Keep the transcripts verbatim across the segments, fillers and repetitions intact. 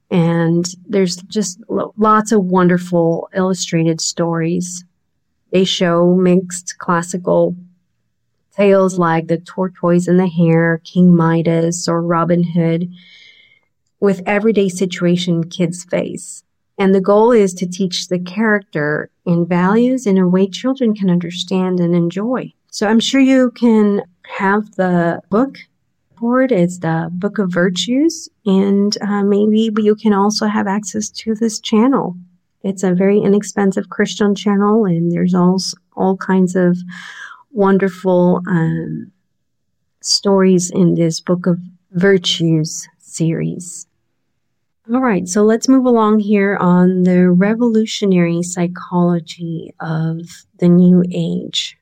And there's just lots of wonderful illustrated stories. They show mixed classical tales like The Tortoise and the Hare, King Midas, or Robin Hood, with everyday situation kids face. And the goal is to teach the character and values in a way children can understand and enjoy. So I'm sure you can have the book for it. It's the Book of Virtues, and uh, maybe you can also have access to this channel. It's a very inexpensive Christian channel, and there's also all kinds of wonderful um, stories in this Book of Virtues series. All right, so let's move along here on the revolutionary psychology of the New Age.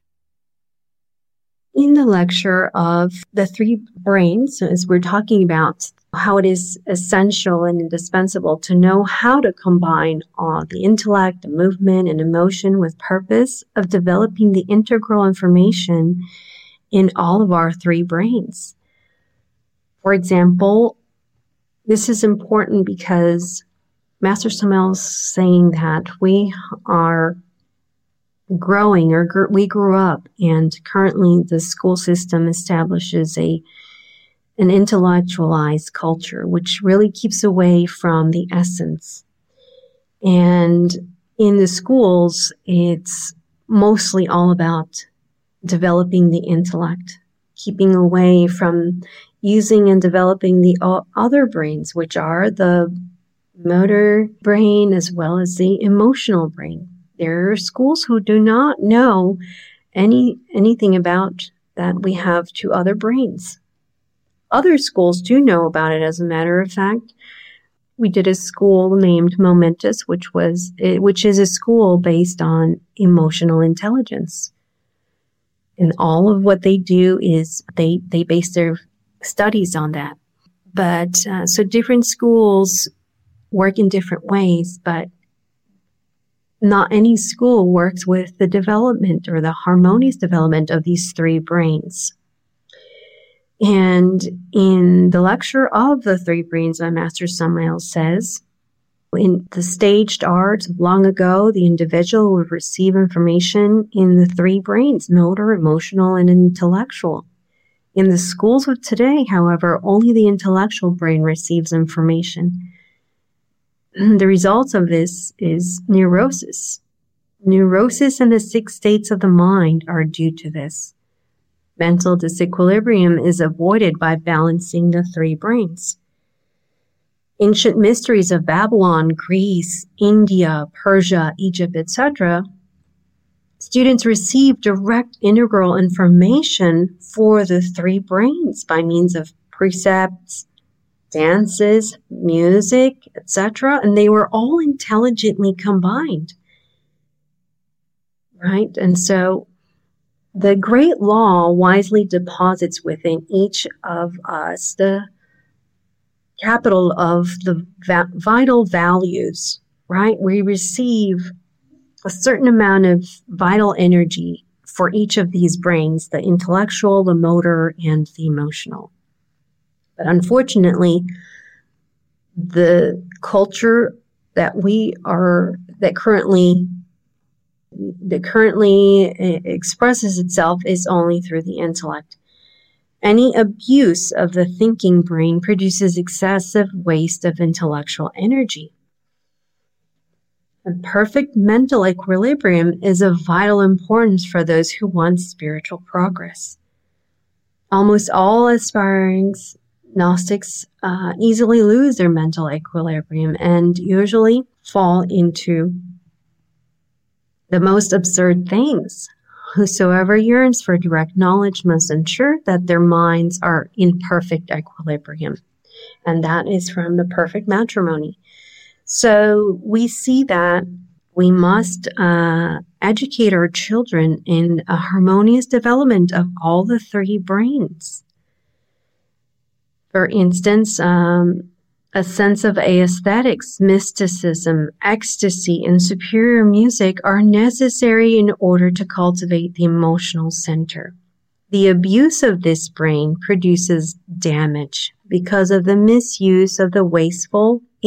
In the lecture of the three brains, as we're talking about how it is essential and indispensable to know how to combine all the intellect, the movement, and emotion with purpose of developing the integral information in all of our three brains. For example, this is important because Master Samael is saying that we are growing, or gr- we grew up, and currently the school system establishes a an intellectualized culture, which really keeps away from the essence. And in the schools, it's mostly all about developing the intellect, keeping away from using and developing the o- other brains, which are the motor brain as well as the emotional brain. There are schools who do not know any anything about that we have two other brains. Other schools do know about it, as a matter of fact. We did a school named Momentous, which was which is a school based on emotional intelligence. And all of what they do is they, they base their studies on that. But uh, so different schools work in different ways, but not any school works with the development or the harmonious development of these three brains. And in the lecture of the three brains by Master Samael says, in the staged art of long ago, the individual would receive information in the three brains, motor, emotional, and intellectual. In the schools of today, however, only the intellectual brain receives information. The results of this is neurosis. Neurosis and the six states of the mind are due to this. Mental disequilibrium is avoided by balancing the three brains. Ancient mysteries of Babylon, Greece, India, Persia, Egypt, et cetera, students receive direct integral information for the three brains by means of precepts, dances, music, et cetera, and they were all intelligently combined, right? And so the great law wisely deposits within each of us the capital of the va- vital values, right? We receive a certain amount of vital energy for each of these brains, the intellectual, the motor, and the emotional. But unfortunately, the culture that we are, that currently, that currently expresses itself is only through the intellect. Any abuse of the thinking brain produces excessive waste of intellectual energy. A perfect mental equilibrium is of vital importance for those who want spiritual progress. Almost all aspiring Gnostics uh, easily lose their mental equilibrium and usually fall into the most absurd things. Whosoever yearns for direct knowledge must ensure that their minds are in perfect equilibrium. And that is from the Perfect Matrimony. So we see that we must uh, educate our children in a harmonious development of all the three brains. For instance, um, a sense of aesthetics, mysticism, ecstasy, and superior music are necessary in order to cultivate the emotional center. The abuse of this brain produces damage because of the misuse of the wasteful